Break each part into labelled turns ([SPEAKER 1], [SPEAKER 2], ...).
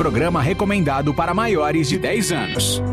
[SPEAKER 1] programa recomendado para maiores de 10 anos.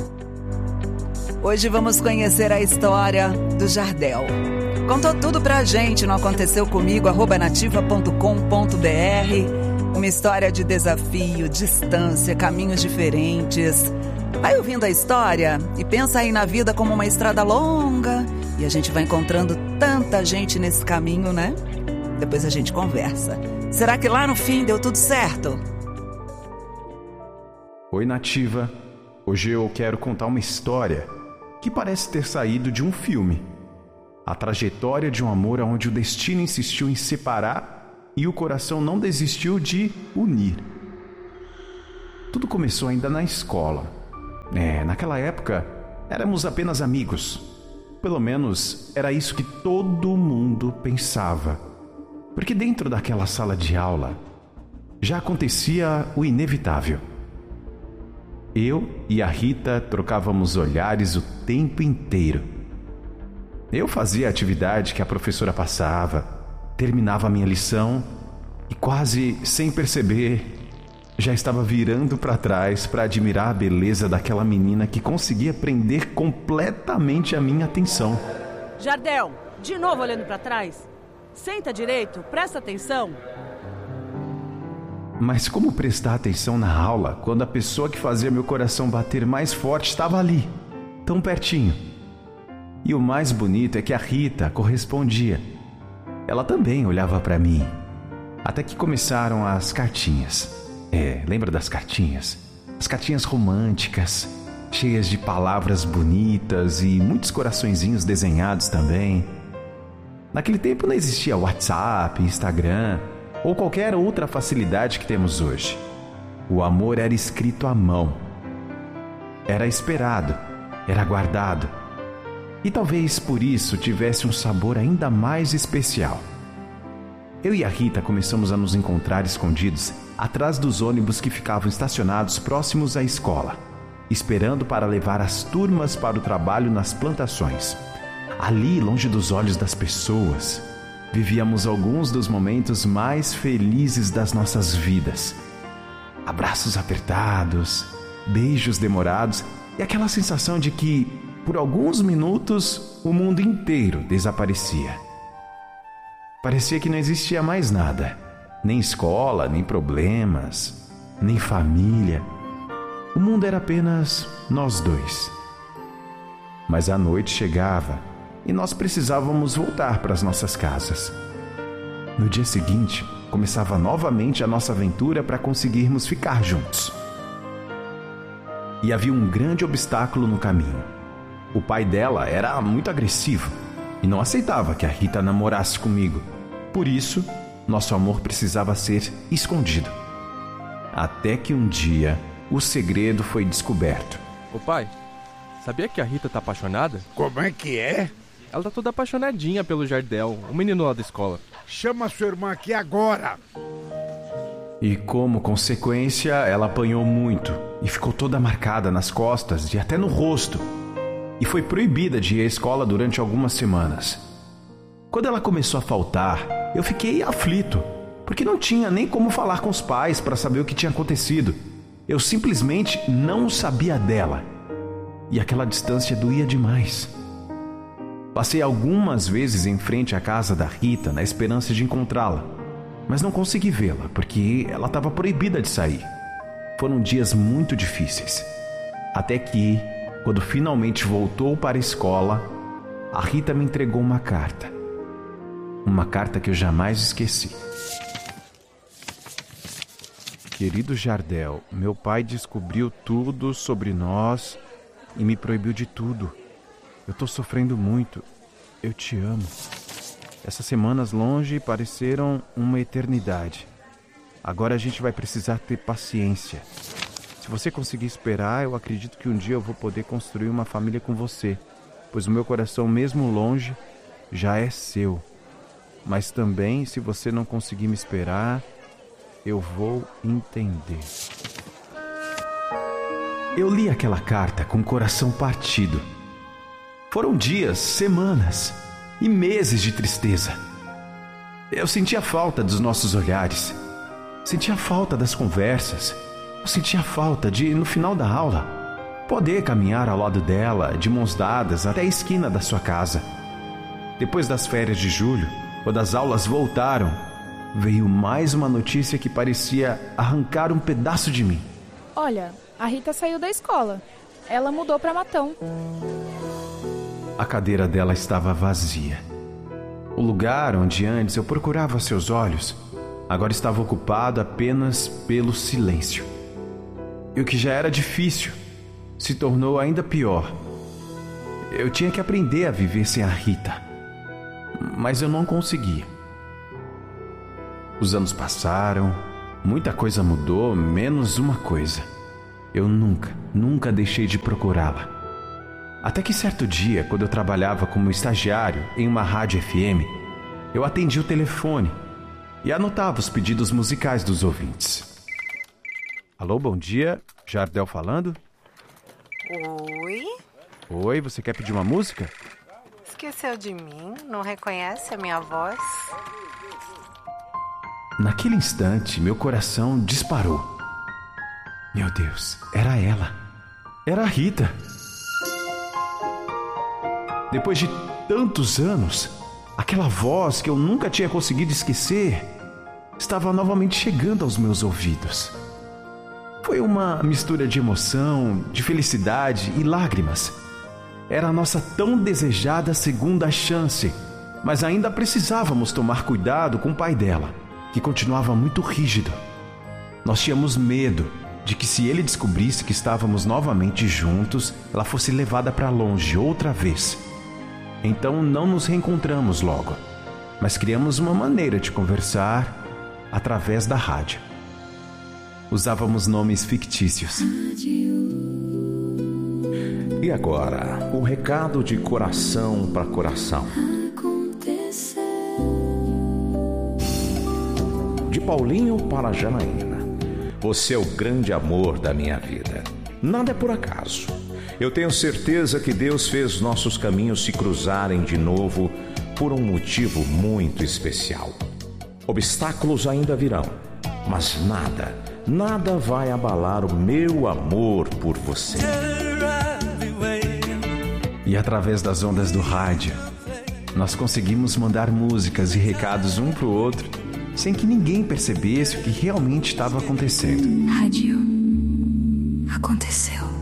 [SPEAKER 2] Hoje vamos conhecer a história do Jardel. Contou tudo pra gente no Aconteceu Comigo, @nativa.com.br. Uma história de desafio, distância, caminhos diferentes. Vai ouvindo a história e pensa aí na vida como uma estrada longa. E a gente vai encontrando tanta gente nesse caminho, né? Depois a gente conversa. Será que lá no fim deu tudo certo?
[SPEAKER 3] Oi, Nativa. Hoje eu quero contar uma história que parece ter saído de um filme. A trajetória de um amor onde o destino insistiu em separar e o coração não desistiu de unir. Tudo começou ainda na escola. Naquela época, éramos apenas amigos. Pelo menos era isso que todo mundo pensava. Porque dentro daquela sala de aula já acontecia o inevitável. Eu e a Rita trocávamos olhares o tempo inteiro. Eu fazia a atividade que a professora passava, terminava a minha lição e quase sem perceber, já estava virando para trás para admirar a beleza daquela menina que conseguia prender completamente a minha atenção.
[SPEAKER 4] Jardel, de novo olhando para trás. Senta direito, presta atenção.
[SPEAKER 3] Mas como prestar atenção na aula quando a pessoa que fazia meu coração bater mais forte estava ali, tão pertinho? E o mais bonito é que a Rita correspondia. Ela também olhava para mim. Até que começaram as cartinhas. Lembra das cartinhas? As cartinhas românticas, cheias de palavras bonitas e muitos coraçõezinhos desenhados também. Naquele tempo não existia WhatsApp, Instagram ou qualquer outra facilidade que temos hoje. O amor era escrito à mão. Era esperado, era aguardado. E talvez por isso tivesse um sabor ainda mais especial. Eu e a Rita começamos a nos encontrar escondidos atrás dos ônibus que ficavam estacionados próximos à escola, esperando para levar as turmas para o trabalho nas plantações. Ali, longe dos olhos das pessoas, vivíamos alguns dos momentos mais felizes das nossas vidas. Abraços apertados, beijos demorados e aquela sensação de que, por alguns minutos, o mundo inteiro desaparecia. Parecia que não existia mais nada, nem escola, nem problemas, nem família. O mundo era apenas nós dois. Mas a noite chegava e nós precisávamos voltar para as nossas casas. No dia seguinte, começava novamente a nossa aventura para conseguirmos ficar juntos. E havia um grande obstáculo no caminho. O pai dela era muito agressivo e não aceitava que a Rita namorasse comigo. Por isso, nosso amor precisava ser escondido. Até que um dia, o segredo foi descoberto.
[SPEAKER 5] Ô pai, sabia que a Rita tá apaixonada?
[SPEAKER 6] Como é que é?
[SPEAKER 5] Ela tá toda apaixonadinha pelo Jardel, o menino lá da escola.
[SPEAKER 6] Chama sua irmã aqui agora.
[SPEAKER 3] E como consequência, ela apanhou muito e ficou toda marcada nas costas e até no rosto. E foi proibida de ir à escola durante algumas semanas. Quando ela começou a faltar, eu fiquei aflito, porque não tinha nem como falar com os pais para saber o que tinha acontecido. Eu simplesmente não sabia dela. E aquela distância doía demais. Passei algumas vezes em frente à casa da Rita na esperança de encontrá-la, mas não consegui vê-la porque ela estava proibida de sair. Foram dias muito difíceis. Até que, quando finalmente voltou para a escola, a Rita me entregou uma carta. Uma carta que eu jamais esqueci. Querido Jardel, meu pai descobriu tudo sobre nós e me proibiu de tudo. Eu tô sofrendo muito. Eu te amo. Essas semanas longe pareceram uma eternidade. Agora a gente vai precisar ter paciência. Se você conseguir esperar, eu acredito que um dia eu vou poder construir uma família com você, pois o meu coração, mesmo longe, já é seu. Mas também, se você não conseguir me esperar, eu vou entender. Eu li aquela carta com o coração partido. Foram dias, semanas e meses de tristeza. Eu sentia falta dos nossos olhares, sentia falta das conversas, Eu sentia falta de, no final da aula, poder caminhar ao lado dela, de mãos dadas, até a esquina da sua casa. Depois das férias de julho, quando as aulas voltaram, veio mais uma notícia que parecia arrancar um pedaço de mim.
[SPEAKER 7] Olha, a Rita saiu da escola. Ela mudou para Matão.
[SPEAKER 3] A cadeira dela estava vazia. O lugar onde antes eu procurava seus olhos, agora estava ocupado apenas pelo silêncio. E o que já era difícil se tornou ainda pior. Eu tinha que aprender a viver sem a Rita, mas eu não conseguia. Os anos passaram, muita coisa mudou, menos uma coisa. Eu nunca deixei de procurá-la. Até que certo dia, quando eu trabalhava como estagiário em uma rádio FM, eu atendi o telefone e anotava os pedidos musicais dos ouvintes. Alô, bom dia, Jardel falando?
[SPEAKER 8] Oi?
[SPEAKER 3] Oi, você quer pedir uma música?
[SPEAKER 8] Esqueceu de mim? Não reconhece a minha voz?
[SPEAKER 3] Naquele instante, meu coração disparou. Meu Deus, era ela. Era a Rita. Depois de tantos anos, aquela voz que eu nunca tinha conseguido esquecer estava novamente chegando aos meus ouvidos. Foi uma mistura de emoção, de felicidade e lágrimas. Era a nossa tão desejada segunda chance, mas ainda precisávamos tomar cuidado com o pai dela, que continuava muito rígido. Nós tínhamos medo de que, se ele descobrisse que estávamos novamente juntos, ela fosse levada para longe outra vez. Então não nos reencontramos logo, mas criamos uma maneira de conversar através da rádio. Usávamos nomes fictícios.
[SPEAKER 9] E agora, o recado de coração para coração. De Paulinho para Janaína. Você é o grande amor da minha vida. Nada é por acaso. Eu tenho certeza que Deus fez nossos caminhos se cruzarem de novo por um motivo muito especial. Obstáculos ainda virão, mas nada vai abalar o meu amor por você.
[SPEAKER 3] E através das ondas do rádio, nós conseguimos mandar músicas e recados um pro outro, sem que ninguém percebesse o que realmente estava acontecendo.
[SPEAKER 10] Rádio. Aconteceu.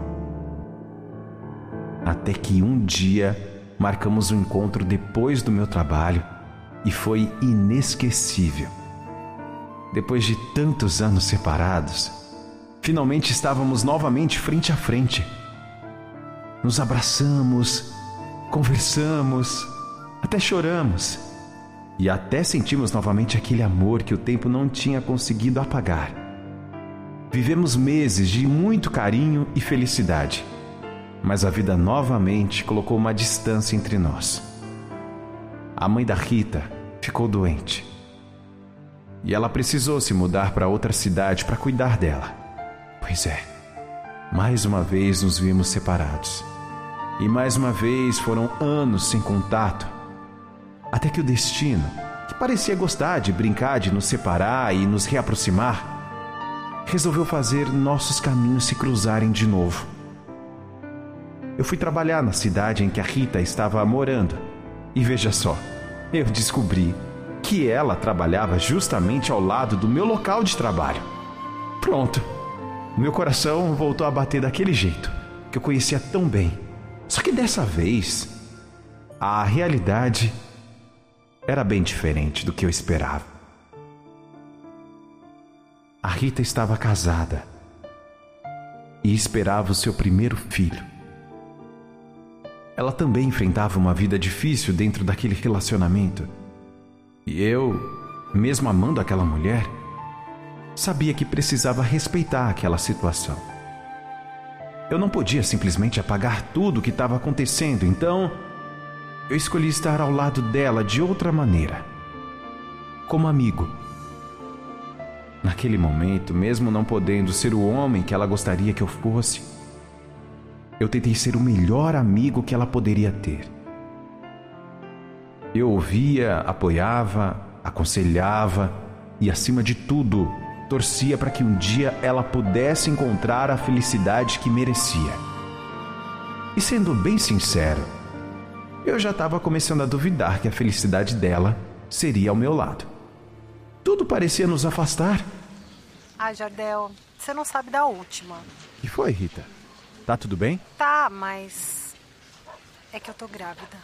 [SPEAKER 3] Até que um dia marcamos um encontro depois do meu trabalho e foi inesquecível. Depois de tantos anos separados, finalmente estávamos novamente frente a frente. Nos abraçamos, conversamos, até choramos. E até sentimos novamente aquele amor que o tempo não tinha conseguido apagar. Vivemos meses de muito carinho e felicidade, mas a vida novamente colocou uma distância entre nós. A mãe da Rita ficou doente e ela precisou se mudar para outra cidade para cuidar dela. Pois é, mais uma vez nos vimos separados e mais uma vez foram anos sem contato. Até que o destino, que parecia gostar de brincar de nos separar e nos reaproximar, resolveu fazer nossos caminhos se cruzarem de novo. Eu fui trabalhar na cidade em que a Rita estava morando e veja só, eu descobri que ela trabalhava justamente ao lado do meu local de trabalho. Pronto, meu coração voltou a bater daquele jeito que eu conhecia tão bem. Só que dessa vez, a realidade era bem diferente do que eu esperava. A Rita estava casada e esperava o seu primeiro filho. Ela também enfrentava uma vida difícil dentro daquele relacionamento. E eu, mesmo amando aquela mulher, sabia que precisava respeitar aquela situação. Eu não podia simplesmente apagar tudo o que estava acontecendo, então eu escolhi estar ao lado dela de outra maneira, como amigo. Naquele momento, mesmo não podendo ser o homem que ela gostaria que eu fosse, eu tentei ser o melhor amigo que ela poderia ter. Eu ouvia, apoiava, aconselhava e, acima de tudo, torcia para que um dia ela pudesse encontrar a felicidade que merecia. E sendo bem sincero, eu já estava começando a duvidar que a felicidade dela seria ao meu lado. Tudo parecia nos afastar.
[SPEAKER 8] Ai, Jardel, você não sabe da última.
[SPEAKER 5] O que foi, Rita? Tá tudo bem?
[SPEAKER 8] Tá, mas é que eu tô grávida.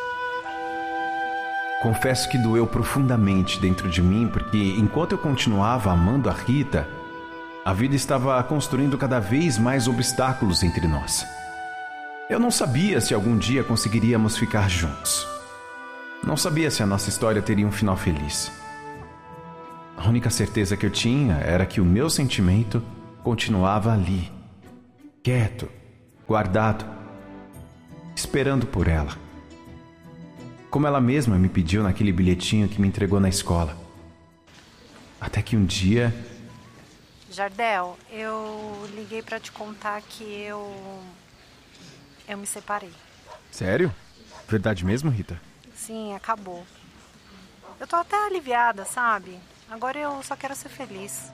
[SPEAKER 3] Confesso que doeu profundamente dentro de mim, porque enquanto eu continuava amando a Rita, a vida estava construindo cada vez mais obstáculos entre nós. Eu não sabia se algum dia conseguiríamos ficar juntos. Não sabia se a nossa história teria um final feliz. A única certeza que eu tinha era que o meu sentimento continuava ali, quieto, guardado, esperando por ela. Como ela mesma me pediu naquele bilhetinho que me entregou na escola. Até que um dia...
[SPEAKER 8] Jardel, eu liguei pra te contar que eu me separei.
[SPEAKER 5] Sério? Verdade mesmo, Rita?
[SPEAKER 8] Sim, acabou. Eu tô até aliviada, sabe? Agora eu só quero ser feliz.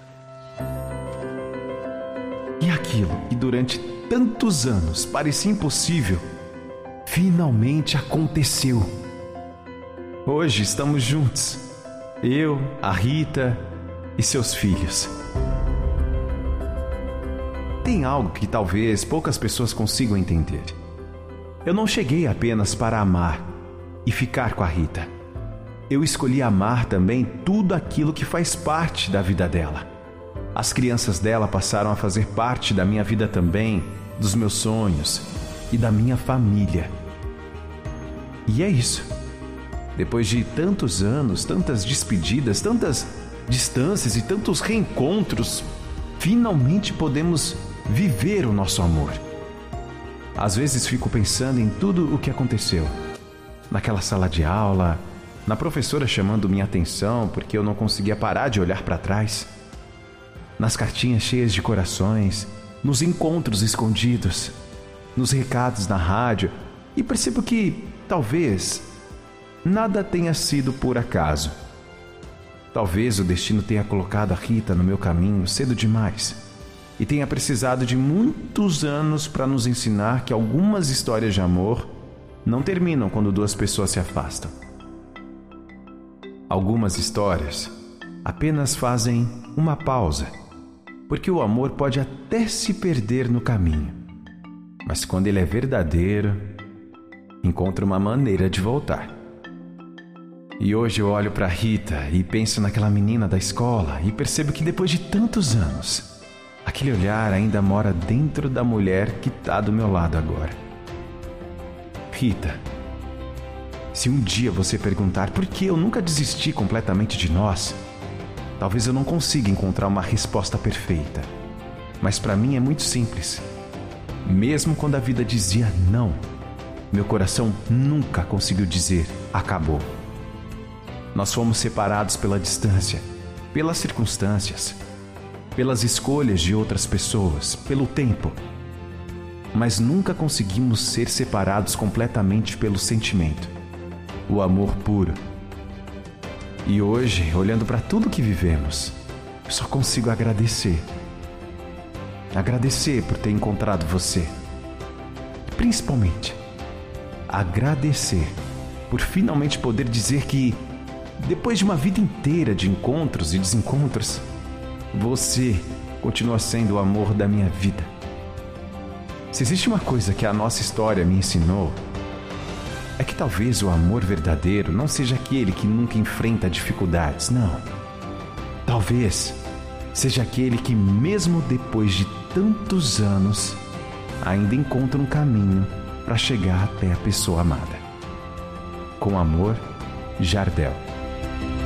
[SPEAKER 3] E aquilo que durante tantos anos parecia impossível, finalmente aconteceu. Hoje estamos juntos. Eu, a Rita e seus filhos. Tem algo que talvez poucas pessoas consigam entender. Eu não cheguei apenas para amar e ficar com a Rita. Eu escolhi amar também tudo aquilo que faz parte da vida dela. As crianças dela passaram a fazer parte da minha vida também, dos meus sonhos e da minha família. E é isso. Depois de tantos anos, tantas despedidas, tantas distâncias e tantos reencontros, finalmente podemos viver o nosso amor. Às vezes fico pensando em tudo o que aconteceu. Naquela sala de aula, na professora chamando minha atenção porque eu não conseguia parar de olhar para trás, nas cartinhas cheias de corações, nos encontros escondidos, nos recados na rádio, e percebo que, talvez, nada tenha sido por acaso. Talvez o destino tenha colocado a Rita no meu caminho cedo demais e tenha precisado de muitos anos para nos ensinar que algumas histórias de amor não terminam quando duas pessoas se afastam. Algumas histórias apenas fazem uma pausa, porque o amor pode até se perder no caminho, mas quando ele é verdadeiro, encontra uma maneira de voltar. E hoje eu olho para Rita e penso naquela menina da escola e percebo que depois de tantos anos, aquele olhar ainda mora dentro da mulher que está do meu lado agora. Rita, se um dia você perguntar por que eu nunca desisti completamente de nós, talvez eu não consiga encontrar uma resposta perfeita. Mas para mim é muito simples. Mesmo quando a vida dizia não, meu coração nunca conseguiu dizer acabou. Nós fomos separados pela distância, pelas circunstâncias, pelas escolhas de outras pessoas, pelo tempo. Mas nunca conseguimos ser separados completamente pelo sentimento, o amor puro. E hoje, olhando para tudo que vivemos, eu só consigo agradecer. Agradecer por ter encontrado você. E principalmente, agradecer por finalmente poder dizer que, depois de uma vida inteira de encontros e desencontros, você continua sendo o amor da minha vida. Se existe uma coisa que a nossa história me ensinou, é que talvez o amor verdadeiro não seja aquele que nunca enfrenta dificuldades, não. Talvez seja aquele que, mesmo depois de tantos anos, ainda encontra um caminho para chegar até a pessoa amada. Com amor, Jardel.